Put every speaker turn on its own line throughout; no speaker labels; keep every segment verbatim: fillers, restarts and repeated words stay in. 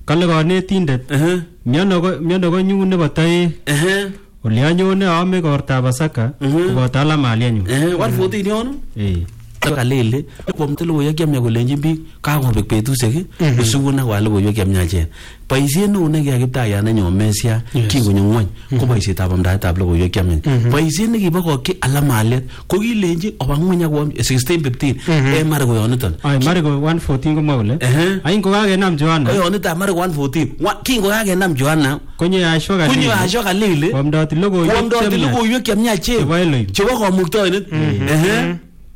kale kanetindet miondo ko miondo ko nyun nebo toek ole anyone aame kortab Pasaka koboto alamalienyu
one fourteen yon
eh
kalele kwamte logoiwek chemya kolenjin biik kakobek betusiek usukun ak wale logoiwek chemyachen boisiet neu nekiyai Kiptayat nenyo Mesia kingonyo ngwony ko boisietab amdaetab logoiwek chemyach boisiet nekibokokyi alamaliet ko kilenji oba ngwony ak sixteen fifteen eh mara ko yoniton
ay mara ko one fourteen ko mawle ay ko kagenam Joanna
ay yoniton mara ko one fourteen kingo kagenam Joanna
konyo asho kalele
konyo asho kalele
kwamdoti logoiwek
kwamdoti logoiwek chemyachen chebo komuktoinet eh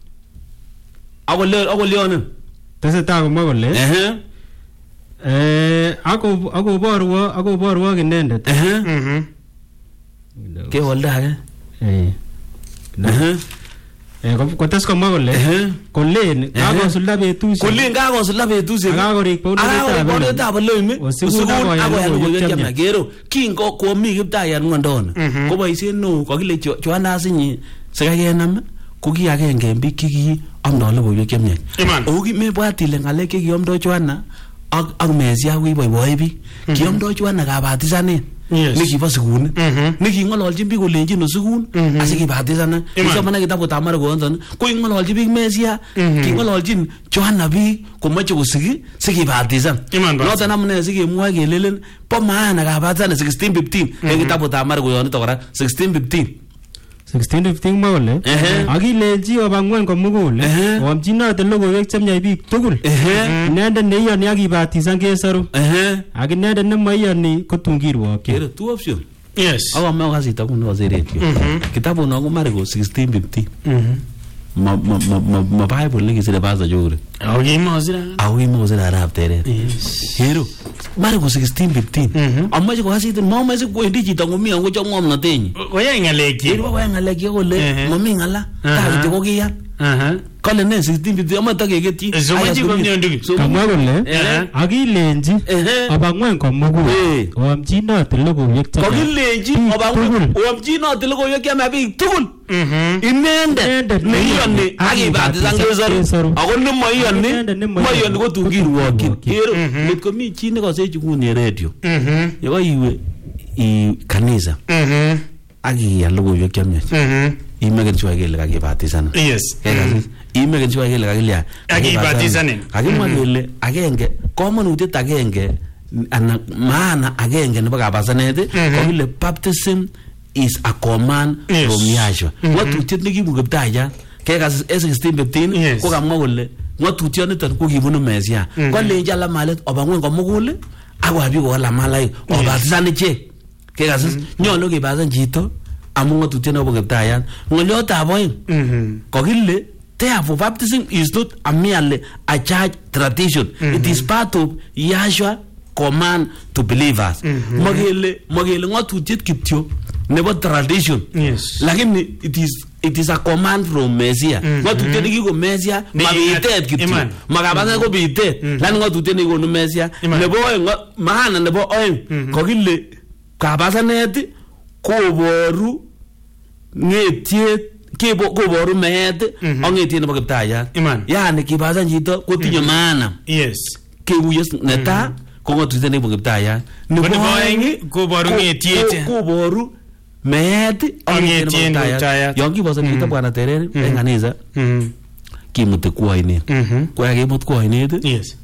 Akole akole yonen
tesetai komwa kole
eh
eh ako ako borwo ako borwo inendet
eh mhm ke holda age
eh
eh
eh ko tes komwa kole kolen kakosulda betusiek
kolen kakosulda betusiek
akakorik
paunetab loimi usukun akoya logoiwek chemya kero kingo komi Kiptayat ngondon ko boisiet neo kakile Joanna sinyi sikakenam ko ki agenge en biik chiki amdo logoiwek chemyach o ki mebwat ile ngalek chekiamdo Joanna ak ak Mesia koiboiboi biik kiamdo Joanna kabatisanet nekibo sukun neking'ololjin biik kolenjin usukun asikibatisanan kisomane kitabutab Marko onton ko king'ololjin biik Mesia king'ololjin Joanna biik komoche kosiki sikibatisan noton amune sikemwoe kelelen bo maana kabatisanet sixteen fifteen en kitabutab Marko yonito kora sixteen fifteen
sixteen fifteen mole akilenji oba ngwony komugul omchinote logoiwek chemyach biik tugul inendet neiyoni akibatisan kesoru ak inendet nemoiyoni kotun kirwokyi
two option
yes
akome okasit akuni koseretyo kitabuno ko Marko sixteen fifteen ma ma ma ma Bible nekisire Pastor Jore
ako kimosira
ako kimosira arap teret hero Marko sixteen fifteen amache kokasit momoche kwendi chito ngomi angocho ngomnotenyi
koyai ngalekchi
koyai ngalekchi kole momi ngala takiti ko kiyan kale ne sixteen fifteen amata keketyi
somaji komnyo ndugu
kamwa kole akilenji oba ngwony komugul omchinote logoiwek chemyach
kokilenji oba ngwony omchinote logoiwek chemyach biik tugul inendet neiyoni akibatisan kesoru ako nemoiyoni moiyoni kotun kirwokyin kero ngot komi chi nekosech nguni radio yekaiwe i kanisa akiyal logoiwek chemyach imeken sure kele kakibatisan
yes
imeken sure kele kakilya
kakibatisan
kakimwa kele agenge komonutiet agenge ana maana agenge nebo kabatisanet kokile baptism is a command from Yahshua ngatutiet nekibu Kiptayat kekas sixteen fifteen ko kamwa kole ngatutioniton ko kibunu Mesia kolenji alamalet oba ngwony komugul akwabi ko alamalaik obatisan ichek kekas nyolu kibatisan chito amu ngatutiet nebo Kiptayat ngolyotab oeng kokile therefore baptism is not a merely a church tradition it is part of Yahshua command to believers magele magele ngatutiet kityo nebo tradition lakini it is it is a command from Mesia ngatutiet nekiko Mesia mabitet kityo makabasa ko bitet lakini ngatutiet nekiko Mesia nebo oeng maana nebo oeng kokile kabasanet koboru ngetiet koboru meet ak ngetiet nebo Kiptayat yani kibasan chito kotinye maana
yes
kekuye netaa ko ngatutiet nebo Kiptayat
nebo oeng koboru ngetiet
koboru meet ak ngetiet nebo Kiptayat yon kibasan chito bwana terere en kanisa kimuti kwa ainet kwa kemut kwa ainet
yes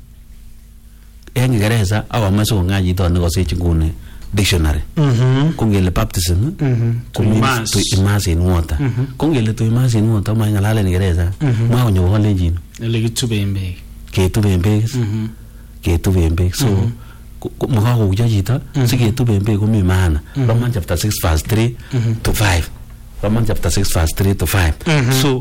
en Kiingereza awamache kong'aa chito nekosech nguni dictionary kongele baptism ko means to immerse in water kongele to immerse in water ma ngalale Kiingereza ma konyo kolenjin
ele kituben beek
ketuben beek ketuben beek so makakokujo chito siketuben beek komi maana Romans chapter six verse three to five Romans chapter six verse three to five so